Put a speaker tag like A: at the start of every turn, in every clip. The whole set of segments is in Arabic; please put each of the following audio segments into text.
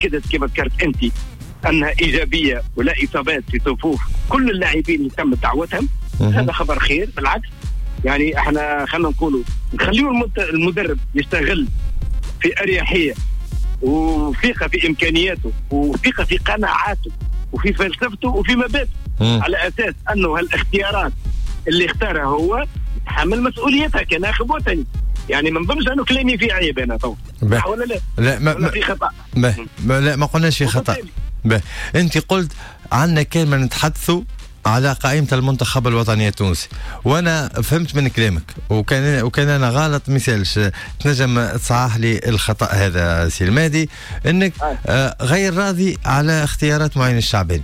A: أكدت كما ذكرت أنت أنها إيجابية ولا إصابات في صفوف كل اللاعبين اللي تم دعوتهم. هذا خبر خير، بالعكس يعني احنا خلينا نقولوا نخليوا المدرب يشتغل في أريحية وثقة في إمكانياته وثقة في قناعاته وفي فلسفته وفي مبادئه، على أساس أنه هالاختيارات اللي اختارها هو يتحمل مسؤوليتها كناخب وطني. يعني ما نظنش أنه كلامي فيه عيب أنا تو ولا لا؟
B: لا
A: في خطأ.
B: لا ما قلناش في خطأ. أنت قلت عنا كان ما نتحدثوا على قائمة المنتخب الوطني التونسي، وانا فهمت من كلامك وكان انا غلط مثالش تنجم تصحح لي الخطأ هذا سي المهدي، انك غير راضي على اختيارات معين الشعباني.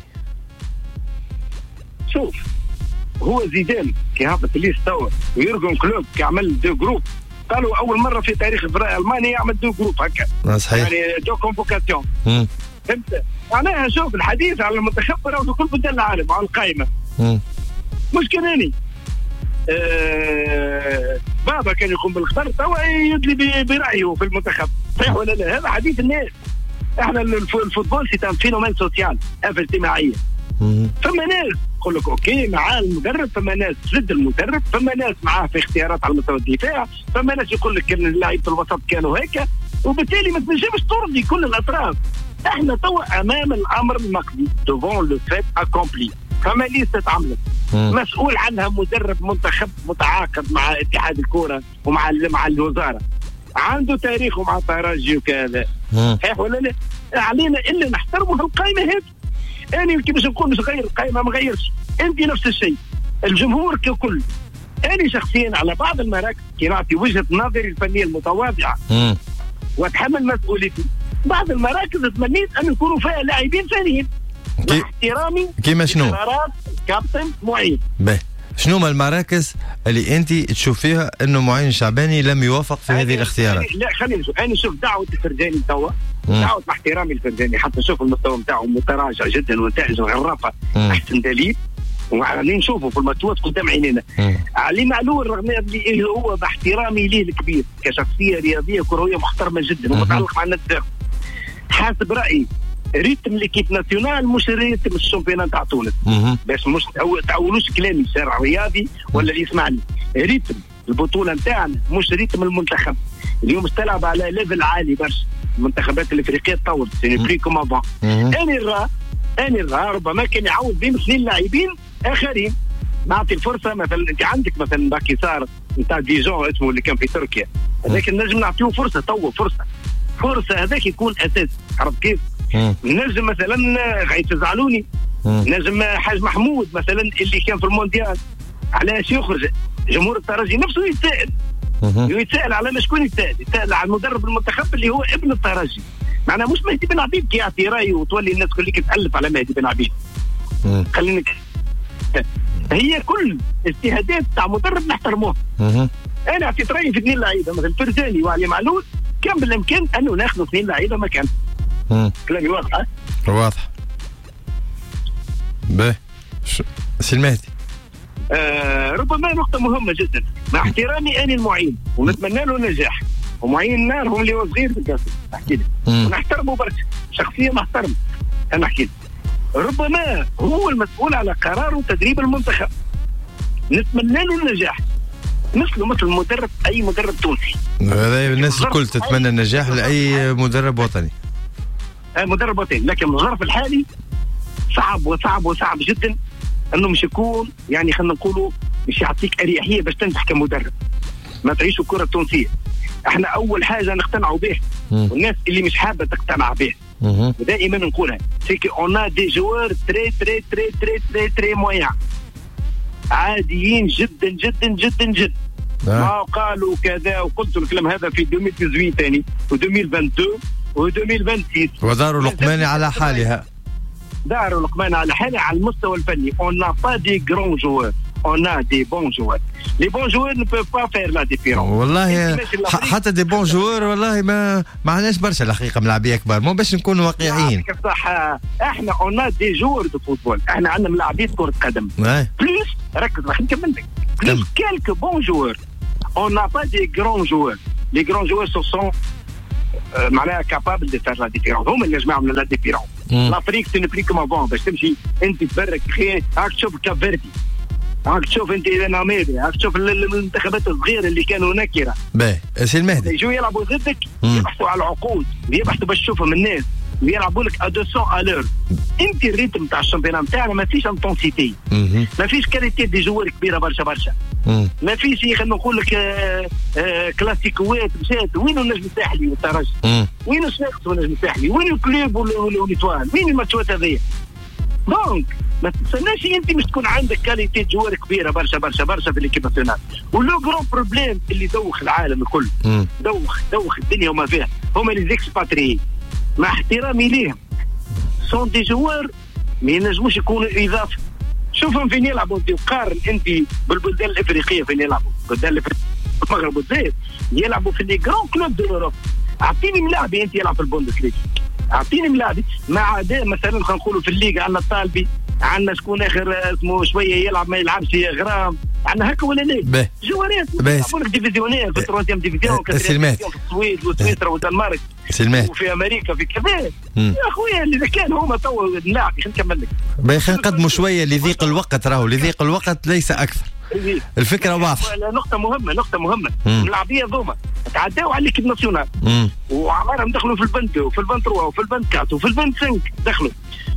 A: شوف، هو زيدان كي هبط ليست توا ويورجن كلوب كي عمل دو جروب، قالوا اول مرة في تاريخ الفرق الالماني يعمل دو جروب هكا،
B: صحيح،
A: يعني دو كونفوكاسيون. فهمت معناها؟ شوف الحديث على المنتخب راهو في كل بلدان العالم على القائمة، مش كناني. بابا كان يقوم بالخطر توا يدلي برأيه في المنتخب، صحيح ولا لا؟ هذا حديث الناس. احنا الفوتبول سي ان فينومين سوسيال، افه اجتماعيه. فما ناس يقول لك اوكي مع المدرب، فما ناس ضد المدرب، فما ناس معاه في اختيارات على مستوى الدفاع، فما ناس يقول لك ان اللاعب في الوسط كانوا هيك، وبالتالي ما تنجمش ترضي كل الاطراف. احنا توا امام الامر المقضي، دوفون لو فيت اكومبلي. فما ليست عملت مسؤول عنها مدرب منتخب متعاقد مع اتحاد الكرة ومع الوزارة، عنده تاريخه مع الترجي وكذا، صحيح ولا لا؟ علينا الا نحترموا القائمة هذه. انا كي باش نقول مش غير القائمة ما غيرش، انت نفس الشيء، الجمهور ككل. انا شخصيا على بعض المراكز كي نعطي وجهة نظري الفنية المتواضعة واتحمل مسؤوليتي، بعض المراكز تمنيت ان يكونوا فيها لاعبين ثانيين. مع احترامي
B: كيما شنو؟
A: كابتن معين.
B: شنو ما المراكز اللي انت تشوف فيها انه معين الشعباني لم يوافق في هذه الاختيارات؟
A: لا خلينا نشوف، انا نشوف دعوه الفرجاني توا، دعوه مع احترامي الفرجاني حتى نشوف المستوى نتاعو متراجع جدا ونتائجه غرافه احسن دليل، وعلي نشوفه في الماتشات قدام عينينا. علي معلول رغم اللي هو باحترامي ليه الكبير كشخصيه رياضيه كرويه محترمه جدا ومتعلق مع النادي، حاسب رايي ريتم ليكيب ناسيونال مش ريتم الشامبيونات تاع تونس، باش مش تعولوش كلامي شارع رياضي ولا اللي يسمعني. ريتم البطوله نتاعنا مش ريتم المنتخب. اليوم تلعب على ليفل عالي برشا، المنتخبات الافريقيه تطور سي بري كوم افون. اني الرا ربما كان يعوض بين اثنين لاعبين اخرين. نعطي الفرصه مثلا، انت عندك مثلا باكي صار نتاع ديجون اسمه اللي كان في تركيا، هذاك نجم نعطيه فرصه تو، فرصه هذاك يكون اساس. عرفت كيف؟ نجم مثلا غايت تزعلوني، نجم حاج محمود مثلا اللي كان في المونديال علاش يخرج؟ جمهور الترجي نفسه يتساءل على شكون يتساءل على المدرب المنتخب اللي هو ابن الترجي. معناها مش مهدي بن عبيد كي يعطي رايه وتولي الناس كلك تألف على مهدي بن عبيد. خليني هي كل اجتهادات تاع مدرب نحترموها. انا اعطيت رايي في اثنين لعيبه مثلا فرزاني وعلي معلول، كان بالامكان انه ناخذ اثنين لعيبه مكان. كلامي واضح؟
B: واضح. سي المهدي.
A: ربما نقطة مهمة جدا، مع احترامي أنا المعين ونتمنى له النجاح، ومعين نارهم اللي هو صغير في الكاس أحكي لك ونحترمه برشا، شخصية محترمة. أنا أحكي لك ربما هو المسؤول على قرار وتدريب المنتخب، نتمنى له النجاح مثل مدرب أي مدرب تونسي.
B: هذا الناس الكل تتمنى النجاح لأي مدرب وطني.
A: مدرب وطني، لكن الظرف الحالي صعب جدا انه مش يكون، يعني خلينا نقولوا مش يعطيك اريحيه باش تنجح كمدرب. ما تعيشوا الكره التونسيه. احنا اول حاجه نقتنعوا به والناس اللي مش حابه تقتنع به ودائما نقولها سي كي اون دي جوار تري تري تري تري تري تري مويان، عاديين جدا جدا جدا جدا. ما قالوا كذا وقلت الكلام هذا في 2018 ثاني و2022 و2026
B: ودار لقمان على حالها.
A: دار لقمان على حالها على المستوى الفني. on n'a pas des grands joueurs, on a des bons joueurs. Les bons joueurs ne peuvent pas faire la différence.
B: والله حتى دي بون جوار والله ما عندناش برشا الحقيقه ملاعبيه كبار، مو باش نكونوا واقعيين.
A: صح، احنا on a des joueurs de football، احنا عندنا ملاعبين كره قدم. بليس ركز راح نكمل لك. بليس quelques bons joueurs. On n'a pas des grands joueurs. Les grands joueurs ce sont معناها كابابل دو فار لا ديفيرونس. هما اللي يجمعوا لا ديفيرونس. لافريك سي بلي كوم افون باش تمشي انت تبرك خير. هاك تشوف كاب فيردي، هاك تشوف انت ناميبيا، هاك تشوف المنتخبات الصغيره اللي كانوا نكره.
B: باهي سي المهدي
A: يجوا يلعبوا ضدك، يبحثوا على العقود، يبحثوا باش تشوفهم الناس، يلعبوا لك ا 200 الور. انت الريتم تاع الشامبيون تاعنا ما فيش انتونسيتي، ما فيش كاليتي دي جوار كبيره برشا برشا، ما فيش خلينا نقول لك كلاسيكوات مشات. وين النجم الساحلي والترجي؟ وين الشناقص والنجم الساحلي؟ وين الكلوب والإيطوال؟ وين الماتشات هذيا؟ دونك ما تستناش انت مش تكون عندك كاليتي جوار كبيره برشا برشا برشا في ليكيب ناسيونال. ولو جرون بروبليم اللي دوخ العالم الكل، دوخ الدنيا وما فيها، هما لي زيكسباتري. مع احترامي ليهم سون دي جوار ما ينجموش يكونوا اضافه. شوفهم فين يلعبوا انت، وقارن انت بالبلدان الافريقيه فين يلعبوا، البلدان الافريقيه المغرب والجزائر يلعبوا في لي جران كلوب دو اوروب. اعطيني ملاعبي انت يلعب في البوندسليغا، اعطيني ملاعبي. مع عداء مثلا خلينا نقولوا في الليغا عندنا الطالبي، عندنا شكون اخر اسمه شويه يلعب ما يلعبش غرام، عندنا هكا ولا لا؟ جوارات يلعبوا لك ديفيزيونير في التروازيام ديفيزيون، في السويد وسويسرا والدنمارك وفي امريكا في كذا. يا خويا اللي كان هما تو نلعب. خلينا نكمل لك،
B: خلينا نقدموا شويه لضيق الوقت، راهو لضيق الوقت ليس اكثر. الفكره واضحه. نقطه مهمه اللاعبيه ذوما تعداوا على ليكيب ناسيونال وعمرهم دخلوا في البند وفي البند 3 وفي البند 4 وفي البند 5 دخلوا،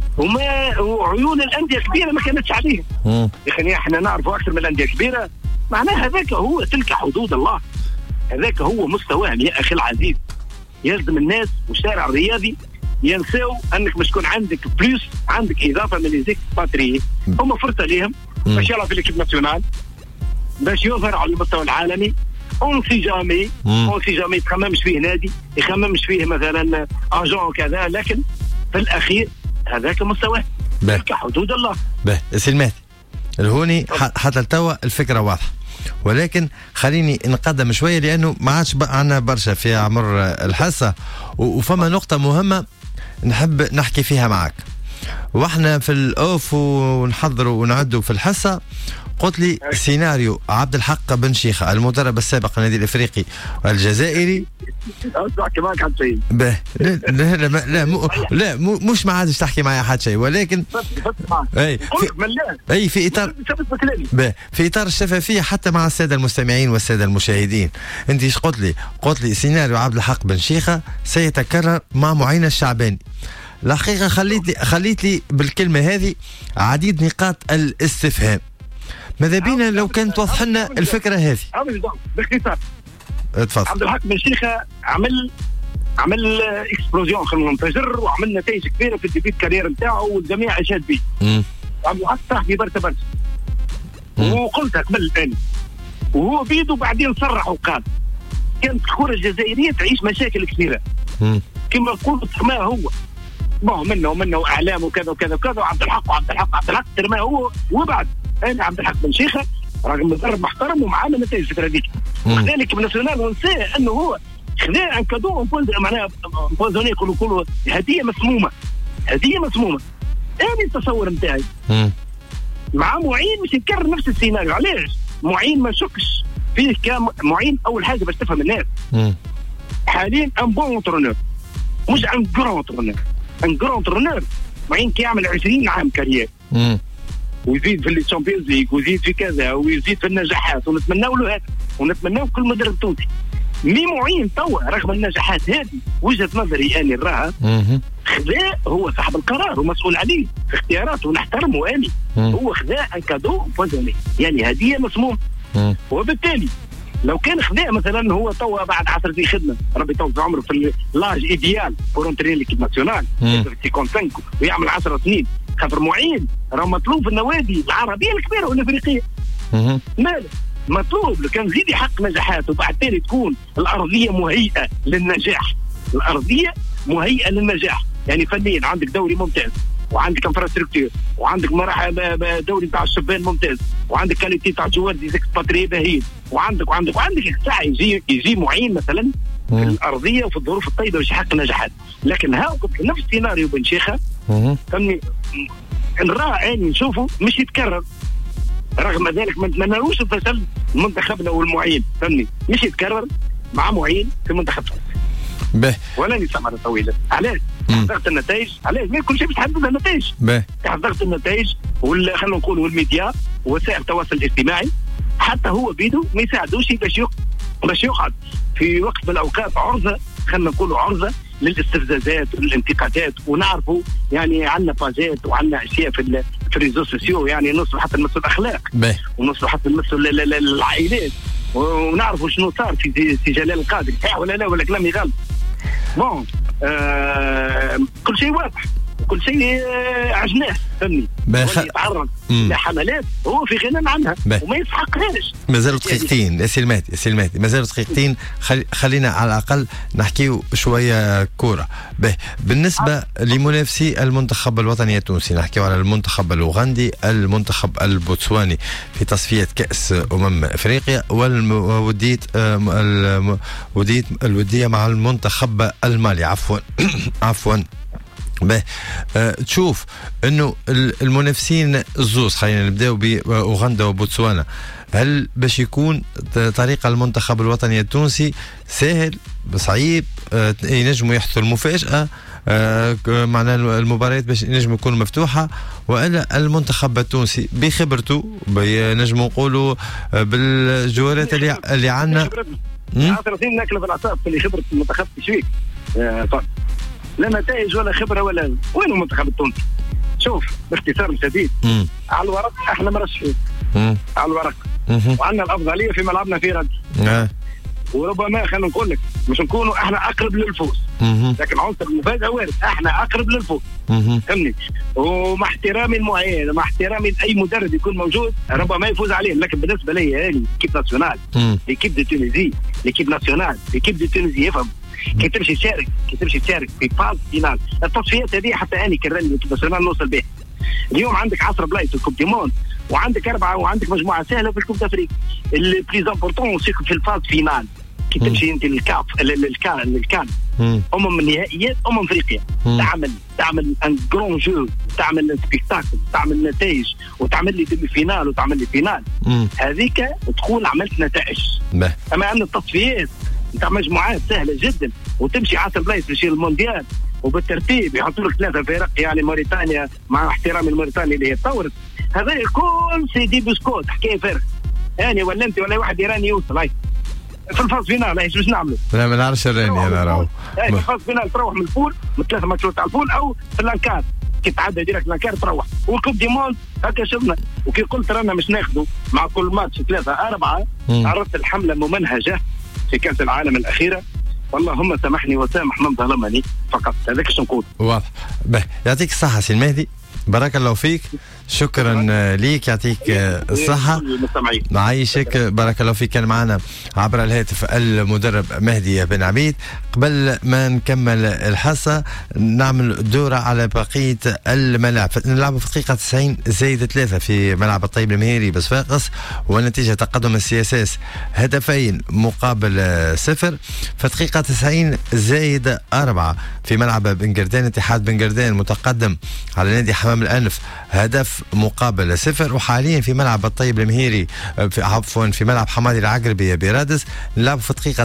B: وعيون الانديه الكبيره ما كانتش عليهم. يا اخي احنا نعرفوا اكثر من الانديه الكبيره. معناها هذاك هو تلك حدود الله، هذاك هو مستواهم يا اخي العزيز. يلزم الناس والشارع الرياضي ينساو انك مش تكون عندك بلوس، عندك اضافه من لي زيكسباتري. هما فرصه ليهم باش يلعب في ليكيب ناسيونال، باش يظهر على المستوى العالمي. اون سي جامي يتخممش فيه نادي، يخممش فيه مثلا اجون كذا، لكن في الاخير هذاك مستواه كحدود الله. سي المهدي الهوني حتى توا الفكره واضحه، ولكن خليني نقدم شويه لانه ما عادش عندنا برشا في عمر الحصه، وفما نقطه مهمه نحب نحكي فيها معك. واحنا في الاوف ونحضروا ونعدوا في الحصه، قلت لي سيناريو عبد الحق بن شيخة المدرب السابق النادي الافريقي الجزائري. لا مش ما عادش تحكي معي حد شيء، ولكن في اطار الشفافيه حتى مع الساده المستمعين والساده المشاهدين. انت ايش قلت لي سيناريو عبد الحق بن شيخة سيتكرر مع معين الشعباني. الحقيقه خليت لي بالكلمه هذه عديد نقاط الاستفهام. ماذا بينا لو كانت توضح لنا الفكره هذه؟
A: باختصار
B: تفضل.
A: عبد الحق بن شيخة عمل اكسبلوزيون، خلينا ننفجر، وعمل نتائج كبيره في الديبيت كارير نتاعو والجميع اشاد به. عبد الحق صح في برشا وقلتها قبل الان، وهو بيده بعدين صرح وقال كانت الكره الجزائريه تعيش مشاكل كثيره كما نقولوا ترماه هو منه اعلام وكذا وكذا وكذا، وعبد الحق ترماه هو. وبعد انا عبد الحق بن شيخة راجل مدرب محترم ومعانا نتائج الفتره هذيك، وكذلك بالناسيونال ونساه انه هو خذا ان كادو معناها بوزوني يقولوا هديه مسمومه. انا التصور نتاعي مع معين مش يكرر نفس السيناريو. علاش؟ معين ما شكش فيه معين. اول حاجه باش تفهم الناس حاليا ان بون اونترونور، مش ان جرون اونترونور. معين كيعمل 20 عام كارير ويزيد في الشامبيونز ليغ ويزيد في كذا ويزيد في النجاحات، ونتمناو له هذا ونتمناو كل مدرب تونسي. مي معين توا رغم النجاحات هذه وجهه نظري اني نراها خذا هو صاحب القرار ومسؤول عليه في اختياراته ونحترمه اني. هو خذا ان كادو بوزوني، يعني هديه مسموم. وبالتالي لو كان خذا مثلا هو توا بعد 10 سنين خدمه، ربي يطول في عمره، في لاج ايديال بور اونترين ليكيب ناسيونال في 55 ويعمل 10 سنين، خاطر معين راه مطلوب في النوادي العربيه الكبيره والافريقيه. ماله مطلوب لو كان زيد يحقق نجاحات وبعد تالي تكون الارضيه مهيئه للنجاح. يعني فنيا عندك دوري ممتاز، وعندك انفراستركتور، وعندك مراحل دوري تاع الشبان ممتاز، وعندك كاليتي تاع جوار دي زيكسباتري باهين، وعندك ساعه يجي معين مثلا في الارضيه وفي الظروف الطيبه باش يحقق نجاحات. لكن ها نفس سيناريو بن شيخة فهمني نراه اني نشوفه مش يتكرر. رغم ذلك ما نتمناوش الفشل منتخبنا والمعين، فهمني مش يتكرر مع معين في المنتخب. ولا سمرة طويلة. علاش؟ تحضرت النتائج، علاش؟ ما كل شيء باش تحدد النتائج. تحضرت النتائج ولا خلينا نقولوا الميديا ووسائل التواصل الاجتماعي حتى هو بيدو ما يساعدوش باش يقعد في وقت من الاوقات عرضه، خلينا نقولوا عرضه للاستفزازات والانتقادات، ونعرفوا يعني عندنا باجات وعندنا اشياء في الريزو سوسيو يعني نوصلوا حتى نمسوا الاخلاق ونوصلوا حتى نمسوا العائلات ونعرفوا شنو صار في جلال القادري ولا لا ولا كلامي غلط. بون كل شيء واضح وكل شيء عجناه فهمني. يتعرض لحملات هو في غنى عنها وما يستحقهاش.
B: مازالوا دقيقتين سلماتي مازالوا دقيقتين. خلينا على الاقل نحكيو شويه كوره. بالنسبه لمنافسي المنتخب الوطني التونسي نحكيو على المنتخب الاوغندي، المنتخب البوتسواني في تصفيه كاس افريقيا، الوديه مع المنتخب المالي عفوا تشوف انه المنافسين الزوز، خلينا نبداو باوغندا وبوتسوانا، هل باش يكون طريق المنتخب الوطني التونسي سهل صعيب؟ ينجموا يحصلوا المفاجأة معنا المباريات باش ينجموا يكونوا مفتوحة، وإلا المنتخب التونسي بخبرته نجموا نقولوا بالجوارات اللي عندنا
A: 30 ناكله بالعصاب اللي خبرة المنتخب تشويك لا نتائج ولا خبرة ولا وين المنتخب التونسي؟ شوف باختصار شديد على الورق احنا مرشحين على الورق وعندنا الافضليه في ملعبنا في رد وربما خلينا نقول لك مش نكونوا احنا اقرب للفوز لكن عنصر المفاجاه وارد احنا اقرب للفوز فهمني. ومع احترامي المعين ومع احترامي لاي مدرب يكون موجود ربما يفوز عليهم، لكن بالنسبه لي هذه ليكيب ناسيونال ليكيب دي تونيزي ليكيب ناسيونال ليكيب دي تونيزي يفهم كي تمشي تشارك في فاز فينال التصفيات هذه حتى اني كررني ليكيب ناسيونال نوصل به. اليوم عندك 10 بلايص في الكوب دي موند وعندك 4 وعندك مجموعه سهله في الكوب دافريك. اللي بليز امبورطون في الفاز فينال كي تمشي انت الكان النهائيات افريقيا تعمل ان جرون جو، تعمل سبيكتاكل، تعمل نتائج وتعمل لي ديمي فينال وتعمل لي فينال هذيك تكون عملت نتائج. اما ان التصفيات نتاع مجموعات سهله جدا وتمشي 10 بلايص في المونديال وبالترتيب يحطوا لك 3 فرق يعني موريتانيا مع احترامي الموريتاني اللي هي تطورت هذا كل سيدي بسكوت حكايه فرق يعني ولا انت ولا واحد ايراني يوصل هاي في الفاز فينال ايش باش نعملوا؟ لا ما نعرفش الراني انا راهو في الفاز فينال تروح من البول من 3 ماتشات تاع البول او في الانكار كي تعدى ديريكت الانكار تروح. والكوب دي موند هكا شفنا وكي قلت رانا مش ناخذوا مع كل ماتش 3 4 عرضت الحمله ممنهجه في كاس العالم الاخيره واللهم سامحني وسامح من ظلمني فقط. هذاك اش نقول. واضح. يعطيك الصحه سي المهدي، بارك الله فيك، شكرا ليك، يعطيك الصحة، معيشك، بارك الله فيك. كان معنا عبر الهاتف المدرب مهدي بن عبيد. قبل ما نكمل الحصة نعمل دورة على بقية الملاعب. نلعب في دقيقة 90+3 في ملعب الطيب المهيري بصفاقس، والنتيجة تقدم السياساس 2 مقابل 0. في دقيقة 90+4 في ملعب بن قردان، اتحاد بن قردان متقدم على نادي حمام الأنف 1 مقابل 0. وحاليا في ملعب الطيب المهيري في ملعب حمادي العقربي برادس نلعب في دقيقة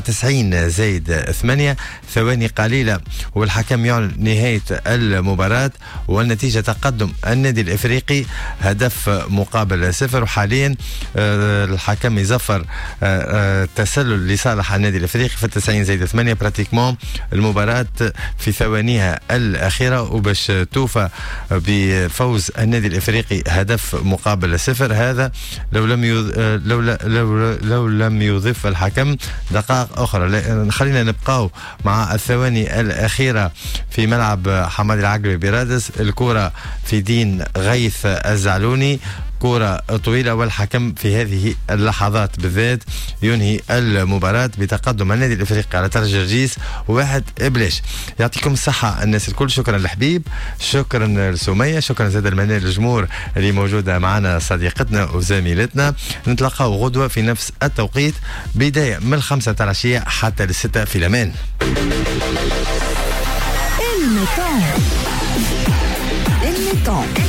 A: 90+8 ثواني قليلة والحكم يعلن نهاية المباراة، والنتيجة تقدم النادي الإفريقي 1 مقابل 0. وحاليا الحكم يزفر تسلل لصالح النادي الإفريقي في 90+8 براتيكمون المباراة في ثوانيها الأخيرة، وباش توفى بفوز النادي الإفريقي 1 مقابل 0. هذا لو لم يضيف الحكم دقائق أخرى. خلينا نبقاو مع الثواني الأخيرة في ملعب حمادي العقربي برادس. الكرة في دين غيث الزعلوني، كرة طويلة، والحكم في هذه اللحظات بالذات ينهي المباراة بتقدم النادي الإفريقي على ترجي الجرجيس 1-0. يعطيكم الصحة الناس الكل. شكرا لحبيب، شكرا لسمية، شكرا زاد المنال للجمهور اللي موجودة معنا صديقتنا وزميلتنا. نتلقاو غدوة في نفس التوقيت بداية من 5 تاع العشية حتى 6 في الأمان. الميطان